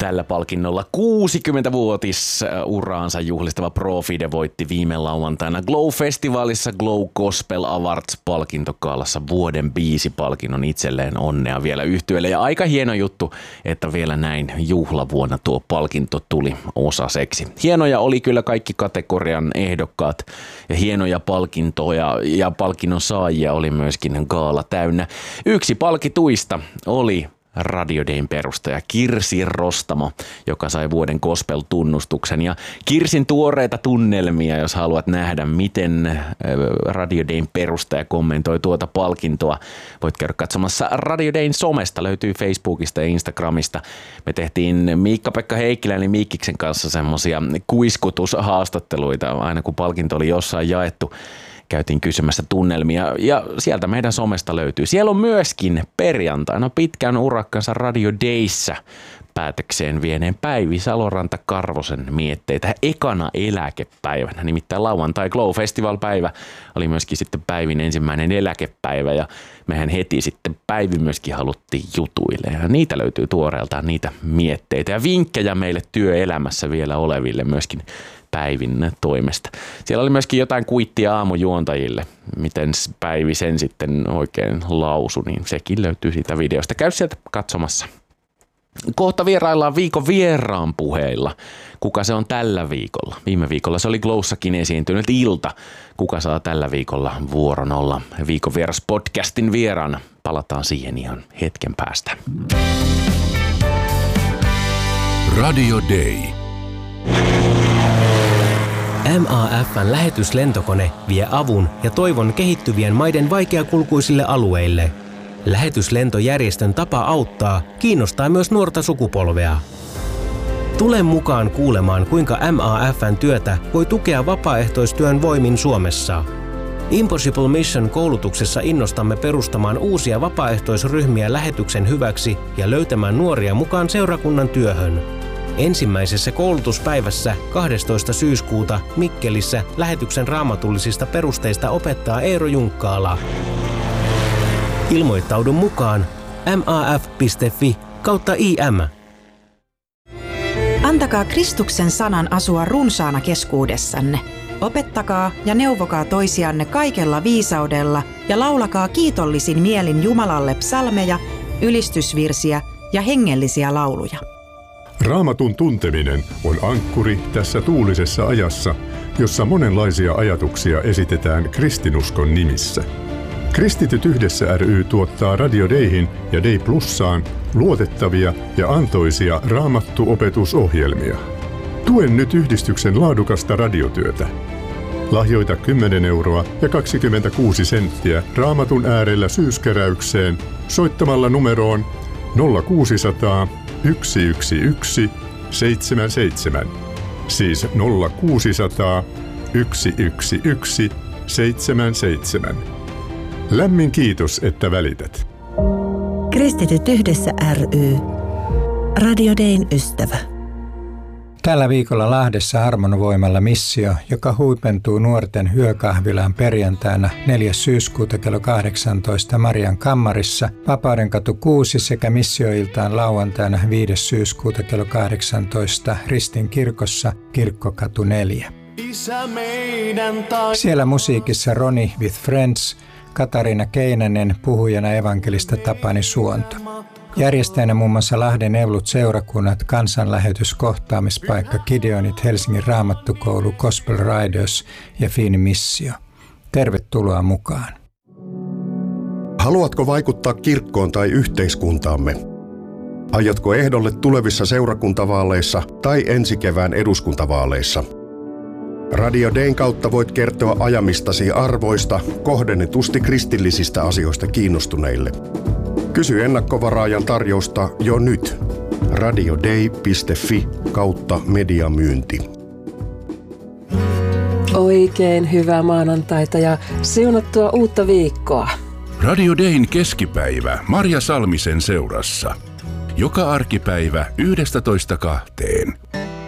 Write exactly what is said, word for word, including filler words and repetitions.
Tällä palkinnolla kuusikymmentävuotisuraansa juhlistava Profide voitti viime lauantaina Glow-festivaalissa Glow Gospel Awards-palkintokaalassa vuoden biisipalkinnon. Itselleen onnea vielä yhtyeelle. Ja aika hieno juttu, että vielä näin juhlavuonna tuo palkinto tuli osaseksi. Hienoja oli kyllä kaikki kategorian ehdokkaat ja hienoja palkintoja ja palkinnon saajia oli myöskin gaala täynnä. Yksi palkituista oli Radio Dayn perustaja Kirsi Rostamo, joka sai vuoden gospel-tunnustuksen. Ja Kirsin tuoreita tunnelmia, jos haluat nähdä, miten Radio Dayn perustaja kommentoi tuota palkintoa, voit käydä katsomassa Radio Dayn somesta, löytyy Facebookista ja Instagramista. Me tehtiin Miikka-Pekka Heikkilä eli Miikkiksen kanssa semmosia kuiskutushaastatteluita, aina kun palkinto oli jossain jaettu. Käytiin kysymässä tunnelmia ja sieltä meidän somesta löytyy. Siellä on myöskin perjantaina pitkän urakkansa Radio Dayssä päätökseen vieneen Päivi Saloranta-Karvosen mietteitä ekana eläkepäivänä. Nimittäin lauantai Glow Festival-päivä oli myöskin sitten Päivin ensimmäinen eläkepäivä ja mehän heti sitten Päivi myöskin haluttiin jutuille. Ja niitä löytyy tuoreeltaan niitä mietteitä ja vinkkejä meille työelämässä vielä oleville myöskin Päivin toimesta. Siellä oli myöskin jotain kuittia aamujuontajille, miten Päivi sen sitten oikein lausui, niin sekin löytyy siitä videosta. Käy sieltä katsomassa. Kohta vieraillaan viikon vieraan puheilla. Kuka se on tällä viikolla? Viime viikolla se oli Glowssakin esiintynyt Ilta. Kuka saa tällä viikolla vuoron olla viikon vieras podcastin vieraana? Palataan siihen ihan hetken päästä. Radio Day. M A F:n lähetyslentokone vie avun ja toivon kehittyvien maiden vaikeakulkuisille alueille. Lähetyslentojärjestön tapa auttaa kiinnostaa myös nuorta sukupolvea. Tule mukaan kuulemaan, kuinka M A F:n työtä voi tukea vapaaehtoistyön voimin Suomessa. Impossible Mission-koulutuksessa innostamme perustamaan uusia vapaaehtoisryhmiä lähetyksen hyväksi ja löytämään nuoria mukaan seurakunnan työhön. Ensimmäisessä koulutuspäivässä kahdestoista syyskuuta Mikkelissä lähetyksen raamatullisista perusteista opettaa Eero Junkkaala. Ilmoittaudu mukaan maf piste fi kautta im. Antakaa Kristuksen sanan asua runsaana keskuudessanne. Opettakaa ja neuvokaa toisianne kaikella viisaudella ja laulakaa kiitollisin mielin Jumalalle psalmeja, ylistysvirsiä ja hengellisiä lauluja. Raamatun tunteminen on ankkuri tässä tuulisessa ajassa, jossa monenlaisia ajatuksia esitetään kristinuskon nimissä. Kristityt yhdessä ry tuottaa Radio Dayhin ja Day Plussaan luotettavia ja antoisia raamattuopetusohjelmia. Tuen nyt yhdistyksen laadukasta radiotyötä. Lahjoita kymmenen euroa ja kaksikymmentäkuusi senttiä Raamatun äärellä syyskeräykseen soittamalla numeroon nolla kuusisataa yksi yksi yksi seitsemän seitsemän, siis nolla kuusisataa yksi yksi yksi seitsemän seitsemän. Lämmin kiitos, että välität. Kristityt yhdessä ry. Radio Dayn ystävä. Tällä viikolla Lahdessa Harmonvoimalla missio, joka huipentuu nuorten yökahvilaan perjantaina neljäs syyskuuta kello kahdeksantoista Marian kammarissa, Vapaudenkatu kuusi sekä missioiltaan lauantaina viides syyskuuta kello kahdeksantoista Ristin kirkossa Kirkkokatu neljä. Siellä musiikissa Roni with Friends, Katariina Keinänen, puhujana evankelista Tapani Suonto. Järjestäjänä muun muassa Lahden Eulut seurakunnat, kansanlähetys, kohtaamispaikka, Gideonit, Helsingin Raamattukoulu, Gospel Riders ja Fiini Missio. Tervetuloa mukaan. Haluatko vaikuttaa kirkkoon tai yhteiskuntaamme? Aiotko ehdolle tulevissa seurakuntavaaleissa tai ensi kevään eduskuntavaaleissa? Radio Dayn kautta voit kertoa ajamistasi arvoista kohdennetusti kristillisistä asioista kiinnostuneille. Kysy ennakkovaraajan tarjousta jo nyt. radioday piste fi kautta mediamyynti. Oikein hyvää maanantaita ja siunattua uutta viikkoa. Radio Dayn keskipäivä Marja Salmisen seurassa. Joka arkipäivä yhdestätoista kahteen.